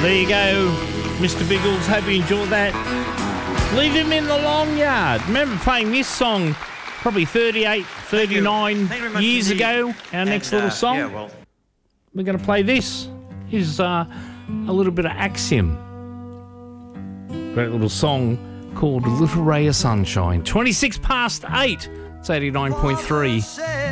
There you go, Mr. Biggles. Hope you enjoyed that. Leave him in the long yard. Remember playing this song probably 38, 39 years ago. Our next little song. Yeah, well, we're going to play this. Here's a little bit of Axiom. Great little song called Little Ray of Sunshine. 26 past 8. It's 89.3.